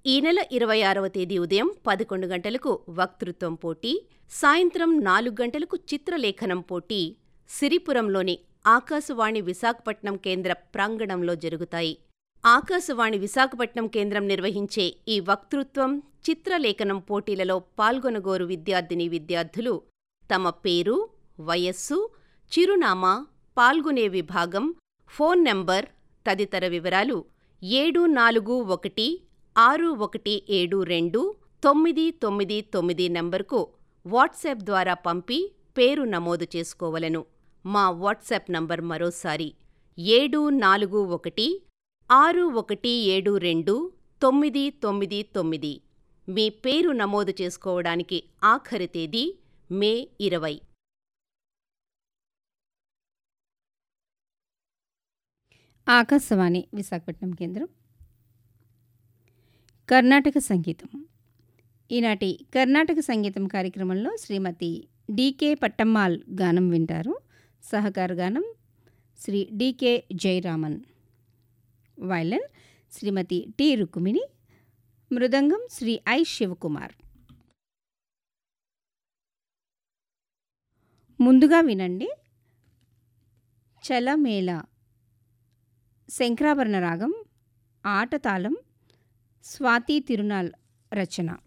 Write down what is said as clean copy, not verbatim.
ఈ నెల 26వ తేదీ ఉదయం 11 గంటలకు వక్తృత్వం పోటీ, సాయంత్రం 4 గంటలకు చిత్రలేఖనం పోటీ సిరిపురంలోని ఆకాశవాణి విశాఖపట్నం కేంద్ర ప్రాంగణంలో జరుగుతాయి. ఆకాశవాణి విశాఖపట్నం కేంద్రం నిర్వహించే ఈ వక్తృత్వం, చిత్రలేఖనం పోటీలలో పాల్గొనగోరు విద్యార్థులు తమ పేరు, వయస్సు, చిరునామా, పాల్గొనే విభాగం, ఫోన్ నంబర్ తదితర వివరాలు 7416172999 నంబర్కు వాట్సాప్ ద్వారా పంపి పేరు నమోదు చేసుకోవలెను. మా వాట్సాప్ నంబర్ మరోసారి 7416172999. మీ పేరు నమోదు చేసుకోవడానికి ఆఖరి తేదీ మే 20. ఆకాశవాణి విశాఖపట్నం కేంద్రం. కర్ణాటక సంగీతం. ఈనాటి కర్ణాటక సంగీతం కార్యక్రమంలో శ్రీమతి డికే పట్టమ్మాల్ గానం వింటారు. సహకార గానం Shri decay Jayaraman. వైలన్ Shrimati T Rukmini. Mridangam Shri I Shivakumar. ముందుగా వినండి చలమేళ శంకరాభరణ రాగం, ఆటతాళం, స్వాతి తిరునాల్ రచన.